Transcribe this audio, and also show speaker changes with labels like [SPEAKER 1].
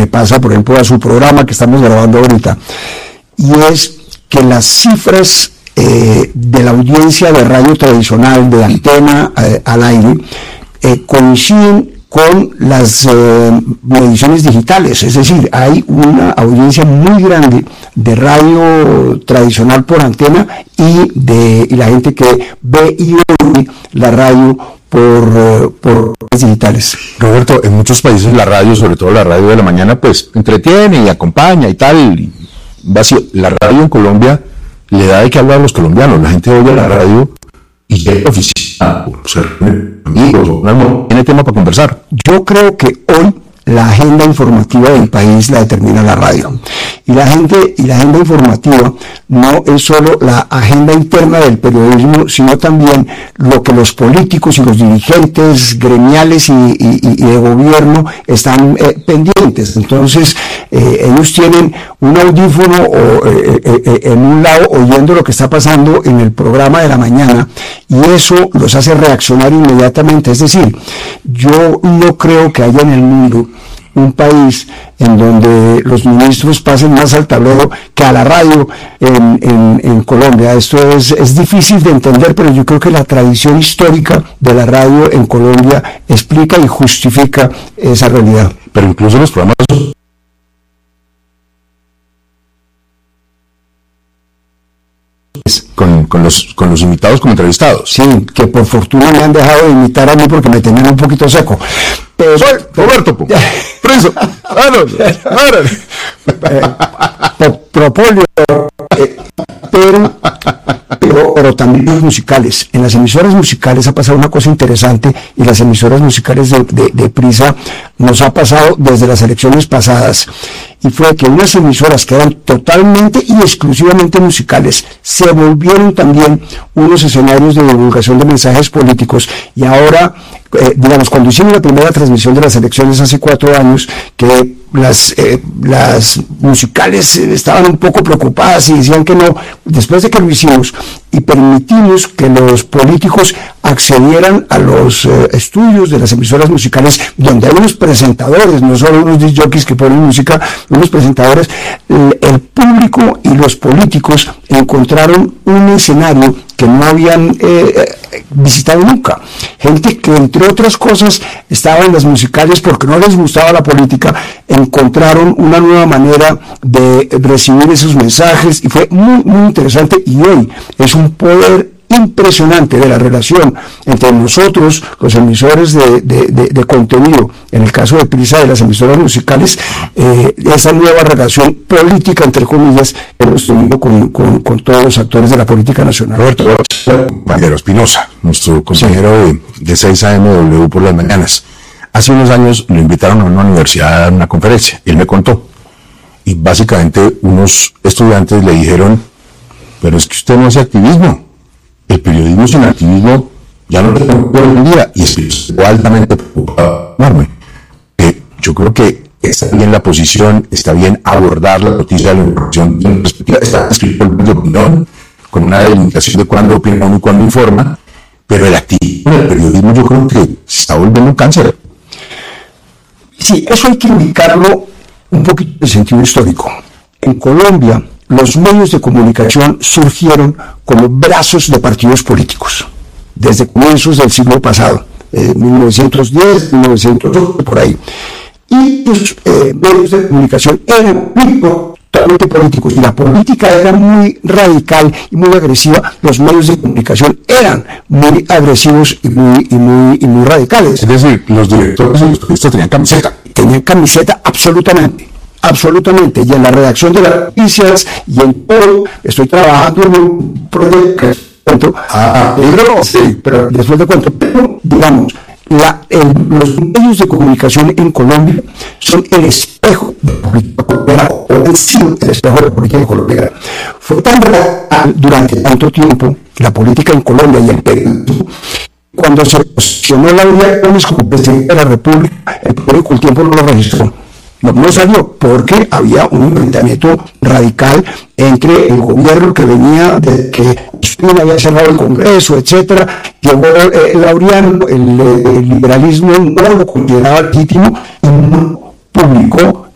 [SPEAKER 1] le pasa, por ejemplo, a su programa que estamos grabando ahorita, y es que las cifras de la audiencia de radio tradicional, de antena al aire, coinciden con las mediciones digitales, es decir, hay una audiencia muy grande de radio tradicional por antena y la gente que ve y oye la radio por digitales.
[SPEAKER 2] Roberto, en muchos países la radio, sobre todo la radio de la mañana, pues entretiene y acompaña y tal, y vacío. La radio en Colombia le da de qué hablar a los colombianos, la gente oye la radio y llega a la oficina, o sea, amigos, no tiene tema para conversar.
[SPEAKER 1] Yo creo que hoy la agenda informativa del país la determina la radio. Y la agenda informativa no es solo la agenda interna del periodismo, sino también lo que los políticos y los dirigentes gremiales y de gobierno están pendientes. Entonces, ellos tienen un audífono en un lado oyendo lo que está pasando en el programa de la mañana, y eso los hace reaccionar inmediatamente. Es decir, yo no creo que haya en el mundo un país en donde los ministros pasen más al tablero que a la radio en Colombia. Esto es difícil de entender, pero yo creo que la tradición histórica de la radio en Colombia explica y justifica esa realidad.
[SPEAKER 2] Pero incluso los programas con los invitados como entrevistados.
[SPEAKER 1] Sí, que por fortuna me han dejado de imitar a mí porque me tenían un poquito seco. Pero,
[SPEAKER 2] Roberto, preso,
[SPEAKER 1] propolio, pero también los musicales. En las emisoras musicales ha pasado una cosa interesante, y las emisoras musicales de Prisa nos ha pasado desde las elecciones pasadas, y fue que unas emisoras que eran totalmente y exclusivamente musicales se volvieron también unos escenarios de divulgación de mensajes políticos. Y ahora, cuando hicimos la primera transmisión de las elecciones hace 4 años, que las musicales estaban un poco preocupadas y decían que no, después de que lo hicimos y permitimos que los políticos accedieran a los estudios de las emisoras musicales, donde hay unos presentadores, no solo unos disc jockeys que ponen música, unos presentadores, el público y los políticos encontraron un escenario que no habían visitado nunca. Gente que, entre otras cosas, estaba en las musicales porque no les gustaba la política, encontraron una nueva manera de recibir esos mensajes, y fue muy, muy interesante. Y hoy es un poder impresionante de la relación entre nosotros, los emisores de contenido, en el caso de Prisa, de las emisoras musicales, esa nueva relación política, entre comillas, que hemos tenido con todos los actores de la política nacional.
[SPEAKER 2] Roberto Vanguero Espinosa, nuestro consejero de 6 AM por las mañanas. Hace unos años lo invitaron a una universidad a dar una conferencia, y él me contó, y básicamente unos estudiantes le dijeron: pero es que usted no hace activismo. El periodismo sin activismo ya no lo tengo hoy en día, y es altamente preocupado. Yo creo que está bien la posición, está bien abordar la noticia de la información, está escrito de opinión, con una delimitación de cuándo opina y cuándo informa, pero el activismo del periodismo yo creo que se está volviendo un cáncer.
[SPEAKER 1] Sí, eso hay que indicarlo un poquito de sentido histórico. En Colombia, los medios de comunicación surgieron como brazos de partidos políticos, desde comienzos del siglo pasado, 1910, 1908, por ahí. Y los medios de comunicación eran totalmente políticos, y la política era muy radical y muy agresiva. Los medios de comunicación eran muy agresivos y muy radicales.
[SPEAKER 2] Es decir, los directores y los periodistas tenían camiseta.
[SPEAKER 1] Tenían camiseta, absolutamente, y en la redacción de las noticias y en todo. Estoy trabajando en un proyecto sí, pero después de cuento, pero digamos, los medios de comunicación en Colombia son el espejo de la política colombiana, o han sido el espejo de la política colombiana. Fue tan radical durante tanto tiempo la política en Colombia y el periodismo. Cuando se posicionó Laura Gómez como presidente de la República, el periódico El Tiempo no lo registró. No salió porque había un enfrentamiento radical entre el gobierno que venía de que Espina había cerrado el Congreso, etcétera. Llegó Laureano, el liberalismo no lo consideraba legítimo y no publicó